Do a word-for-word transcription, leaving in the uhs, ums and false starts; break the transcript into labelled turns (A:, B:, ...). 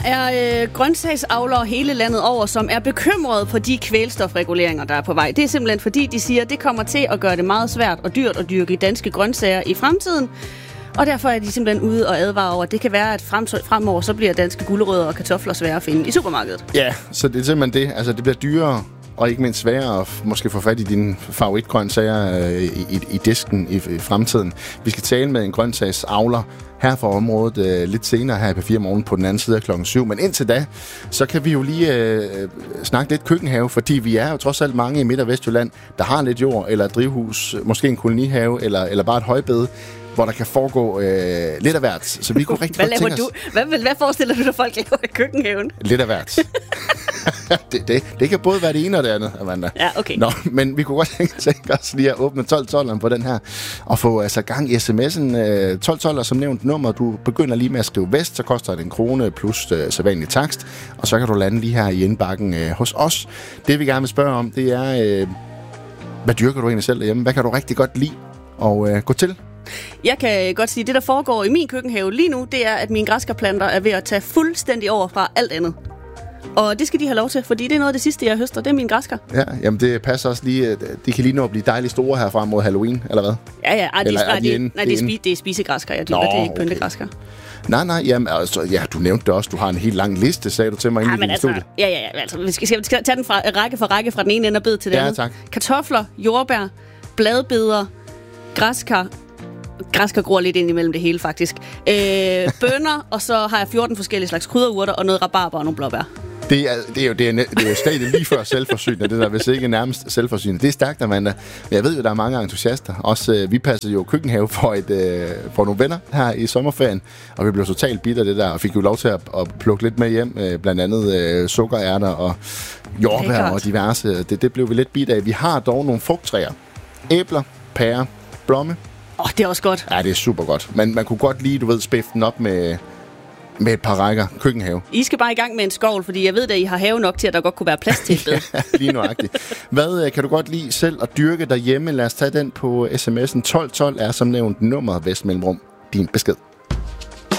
A: er øh, grøntsagsavlere hele landet over, som er bekymrede for de kvælstofreguleringer, der er på vej. Det er simpelthen fordi, de siger, at det kommer til at gøre det meget svært og dyrt at dyrke danske grøntsager i fremtiden. Og derfor er de simpelthen ude og advare over, at det kan være, at fremover så bliver danske gulerødder og kartofler svære at finde i supermarkedet.
B: Ja, så det er simpelthen det. Altså, det bliver dyrere og ikke mindst sværere at måske få fat i dine favoritgrøntsager øh, i, i, i disken i, i fremtiden. Vi skal tale med en grøntsagsavler her fra området øh, lidt senere her i P fire Morgen på den anden side af klokken syv. Men indtil da, så kan vi jo lige øh, snakke lidt køkkenhave, fordi vi er jo trods alt mange i Midt- og Vestjylland, der har lidt jord eller et drivhus, måske en kolonihave eller, eller bare et højbed, hvor der kan foregå øh, lidt af hvert. Så vi kunne rigtig
A: hvad
B: godt tænke
A: du?
B: os...
A: Hvad, hvad forestiller du dig, folk laver i køkkenhaven?
B: Lidt af hvert. det, det, det kan både være det ene og det andet, Amanda.
A: Ja, okay.
B: Nå, men vi kunne godt tænke, tænke os lige at åbne tolv tolveren på den her, og få altså gang i sms'en. Øh, tolv tolv er som nævnt nummer. Du begynder lige med at skrive vest, så koster det en krone plus øh, sædvanlig takst, og så kan du lande lige her i indbakken øh, hos os. Det vi gerne vil spørge om, det er, øh, hvad dyrker du egentlig selv derhjemme? Hvad kan du rigtig godt lide at øh, gå til?
A: Jeg kan godt sige, at det, der foregår i min køkkenhave lige nu, det er, at mine græskarplanter er ved at tage fuldstændig over fra alt andet. Og det skal de have lov til, fordi det er noget af det sidste, jeg høster. Det er mine græskar.
B: Ja, jamen det passer også lige. De kan lige nå at blive dejligt store her frem mod Halloween, eller hvad?
A: Ja, ja. Ej, de,
B: eller
A: er,
B: er de
A: de,
B: inde?
A: nej, det er, spi, det er spisegræskar. Jeg dyrker, det er ikke pyntegræskar.
B: Nej, nej, jamen, altså, ja, du nævnte det også. Du har en helt lang liste, sagde du til mig, inden
A: ja,
B: i din
A: altså,
B: studie.
A: Ja, ja, ja. Altså, vi skal, skal, skal tage den fra, række for række fra den ene ende og bed til den
B: ja,
A: anden.
B: Tak.
A: Kartofler, jordbær, bladbeder, græskar. Græskar gror lidt ind imellem det hele, faktisk. Øh, bønner, og så har jeg fjorten forskellige slags krydderurter og noget rabarber og nogle blåbær.
B: Det er, det er jo, det er, det er jo stadig lige før selvforsynende, det der, hvis ikke nærmest selvforsynende. Det er stærkt, Amanda. Men jeg ved jo, der er mange entusiaster. Også øh, vi passede jo køkkenhave for, et, øh, for nogle venner her i sommerferien, og vi blev totalt bitter det der, og fik jo lov til at, at plukke lidt med hjem, øh, blandt andet øh, sukkerærter og jordbær og diverse. Det, det blev vi lidt bitter af. Vi har dog nogle frugttræer. Æbler, pærer, blomme.
A: Åh, oh, det er også godt.
B: Ja, det er super godt. Men man kunne godt lige, du ved, spifte den op med... med et par rækker køkkenhave.
A: I skal bare i gang med en skovl, fordi jeg ved, at I har have nok til, at der godt kunne være plads til et bed.
B: Ja, lige nøjagtigt. Hvad kan du godt lide selv at dyrke derhjemme? Lad os tage den på sms'en. tolv tolv er som nævnt nummeret Vestmellemrum. Din besked.